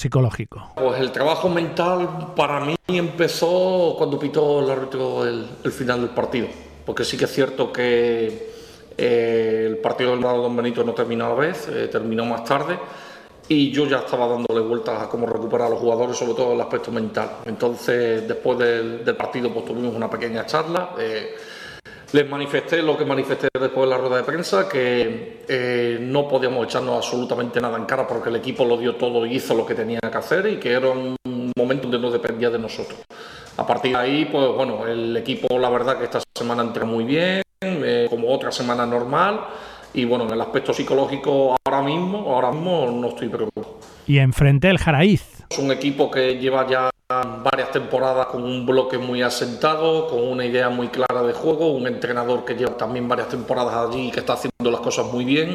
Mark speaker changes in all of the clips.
Speaker 1: psicológico?
Speaker 2: Pues el trabajo mental para mí empezó cuando pitó el árbitro el final del partido, porque sí que es cierto que el partido del Don Benito no terminó a la vez, terminó más tarde, y yo ya estaba dándole vueltas a cómo recuperar a los jugadores, sobre todo el aspecto mental. Entonces, después del partido, pues tuvimos una pequeña charla. Les manifesté lo que manifesté después de la rueda de prensa, que no podíamos echarnos absolutamente nada en cara porque el equipo lo dio todo y hizo lo que tenía que hacer, y que era un momento donde no dependía de nosotros. A partir de ahí, pues bueno, el equipo, la verdad que esta semana entró muy bien, como otra semana normal, y bueno, en el aspecto psicológico ahora mismo no estoy preocupado.
Speaker 1: Y enfrente el Jaraíz.
Speaker 2: Es un equipo que lleva ya varias temporadas con un bloque muy asentado, con una idea muy clara de juego, un entrenador que lleva también varias temporadas allí y que está haciendo las cosas muy bien.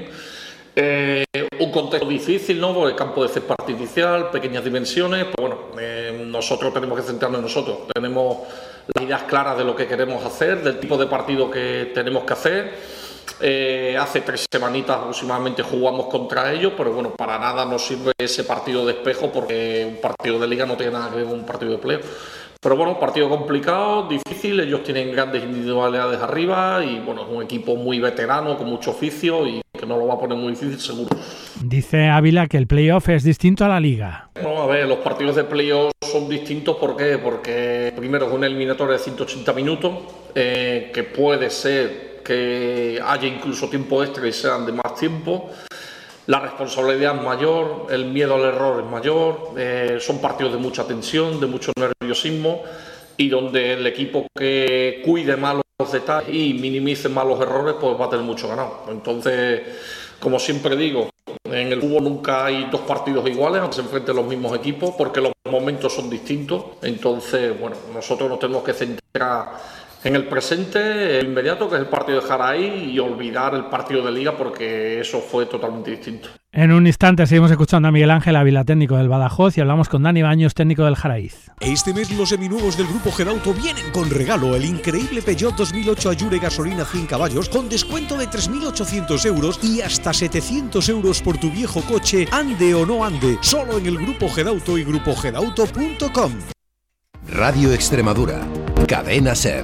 Speaker 2: Un contexto difícil, ¿no? Porque el campo de césped artificial, pequeñas dimensiones, pero bueno, nosotros tenemos que centrarnos en nosotros. Tenemos las ideas claras de lo que queremos hacer, del tipo de partido que tenemos que hacer. Hace 3 semanitas aproximadamente jugamos contra ellos, pero bueno, para nada nos sirve ese partido de espejo, porque un partido de liga no tiene nada que ver con un partido de playoff. Pero bueno, partido complicado, difícil, ellos tienen grandes individualidades arriba y bueno, es un equipo muy veterano, con mucho oficio y que no lo va a poner muy difícil seguro.
Speaker 1: Dice Ávila que el playoff es distinto a la liga.
Speaker 2: No, a ver, los partidos de playoff son distintos, ¿por qué? Porque primero es una eliminatoria de 180 minutos, que puede ser que haya incluso tiempo extra y sean de más tiempo. La responsabilidad es mayor, el miedo al error es mayor, son partidos de mucha tensión, de mucho nerviosismo, y donde el equipo que cuide más los detalles y minimice más los errores, pues va a tener mucho ganado. Entonces, como siempre digo, en el fútbol nunca hay 2 partidos iguales, aunque se enfrenten los mismos equipos, porque los momentos son distintos. Entonces, bueno, nosotros nos tenemos que centrar en el presente, el inmediato, que es el partido de Jaraíz, y olvidar el partido de Liga, porque eso fue totalmente distinto.
Speaker 1: En un instante seguimos escuchando a Miguel Ángel Ávila, técnico del Badajoz, y hablamos con Dani Baños, técnico del Jaraíz.
Speaker 3: Este mes los seminuevos del Grupo Gedauto vienen con regalo: el increíble Peugeot 2008 Allure gasolina 100 caballos con descuento de 3.800 euros y hasta 700 euros por tu viejo coche, ande o no ande, solo en el Grupo Gedauto y grupogedauto.com.
Speaker 4: Radio Extremadura, Cadena SER.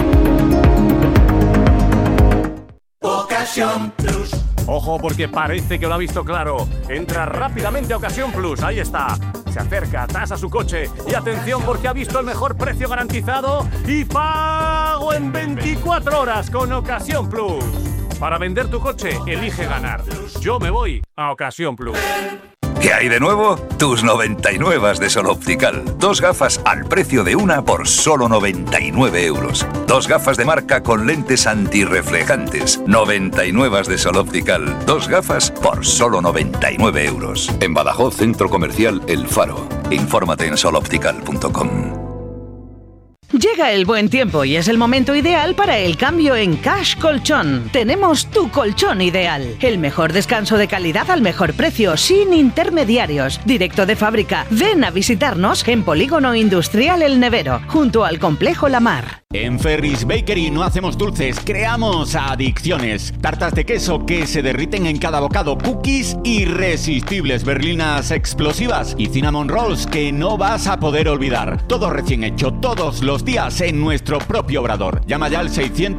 Speaker 5: Ocasión Plus.
Speaker 6: Ojo, porque parece que lo ha visto claro. Entra rápidamente a Ocasión Plus, ahí está. Se acerca, tasa su coche y atención, porque ha visto el mejor precio garantizado y pago en 24 horas con Ocasión Plus. Para vender tu coche, elige ganar. Yo me voy a Ocasión Plus.
Speaker 7: ¿Qué hay de nuevo? Tus 99 de Sol Optical. 2 gafas al precio de una por solo 99 euros. 2 gafas de marca con lentes antirreflejantes. 99 de Sol Optical. 2 gafas por solo 99 euros. En Badajoz, Centro Comercial El Faro. Infórmate en soloptical.com.
Speaker 8: Llega el buen tiempo y es el momento ideal para el cambio en Cash Colchón. Tenemos tu colchón ideal. El mejor descanso de calidad al mejor precio, sin intermediarios. Directo de fábrica. Ven a visitarnos en Polígono Industrial El Nevero, junto al Complejo La Mar.
Speaker 9: En Ferris Bakery no hacemos dulces, creamos adicciones. Tartas de queso que se derriten en cada bocado, cookies irresistibles, berlinas explosivas y cinnamon rolls que no vas a poder olvidar. Todo recién hecho, todos los días en nuestro propio obrador. Llama ya al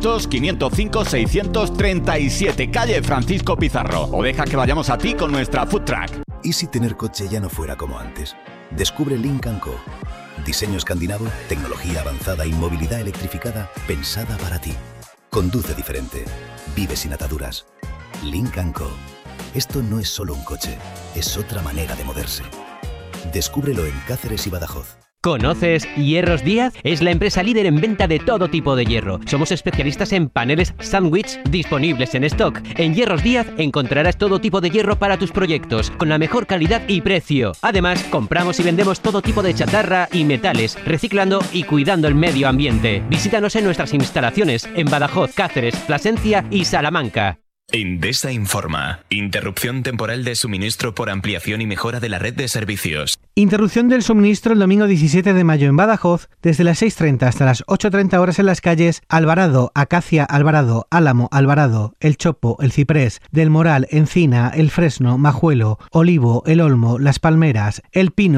Speaker 9: 600-505-637, calle Francisco Pizarro, o deja que vayamos a ti con nuestra food truck.
Speaker 10: ¿Y si tener coche ya no fuera como antes? Descubre Lynk & Co. Diseño escandinavo, tecnología avanzada y movilidad electrificada pensada para ti. Conduce diferente. Vive sin ataduras. Lynk & Co. Esto no es solo un coche, es otra manera de moverse. Descúbrelo en Cáceres y Badajoz.
Speaker 11: ¿Conoces Hierros Díaz? Es la empresa líder en venta de todo tipo de hierro. Somos especialistas en paneles sándwich disponibles en stock. En Hierros Díaz encontrarás todo tipo de hierro para tus proyectos, con la mejor calidad y precio. Además, compramos y vendemos todo tipo de chatarra y metales, reciclando y cuidando el medio ambiente. Visítanos en nuestras instalaciones en Badajoz, Cáceres, Plasencia y Salamanca.
Speaker 12: Endesa informa. Interrupción temporal de suministro por ampliación y mejora de la red de servicios.
Speaker 5: Interrupción del suministro el domingo 17 de mayo en Badajoz, desde las 6:30 hasta las 8:30 horas en las calles Alvarado, Acacia, Alvarado, Álamo, Alvarado, El Chopo, El Ciprés, Del Moral, Encina, El Fresno, Majuelo, Olivo, El Olmo, Las Palmeras, El Pino,